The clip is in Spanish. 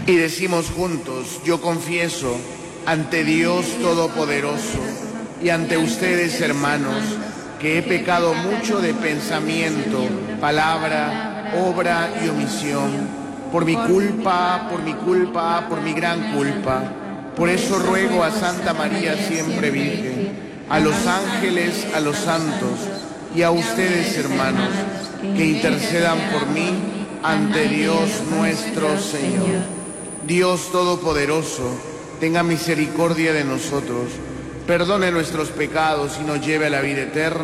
Y decimos juntos: yo confieso ante Dios Todopoderoso y ante ustedes, hermanos, que he pecado mucho de pensamiento, palabra, obra y omisión, por mi culpa, por mi gran culpa. Por eso ruego a Santa María siempre Virgen, a los ángeles, a los santos y a ustedes, hermanos, que intercedan por mí ante Dios nuestro Señor. Dios Todopoderoso, tenga misericordia de nosotros, perdone nuestros pecados y nos lleve a la vida eterna.